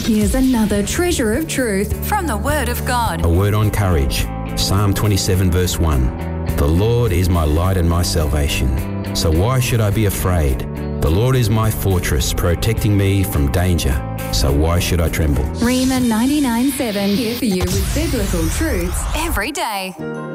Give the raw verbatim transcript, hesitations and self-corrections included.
Here's another treasure of truth from the Word of God. A word on courage. Psalm twenty-seven verse one. The Lord is my light and my salvation. So why should I be afraid? The Lord is my fortress, protecting me from danger. So why should I tremble? Rhema ninety-nine seven, here for you with biblical truths every day.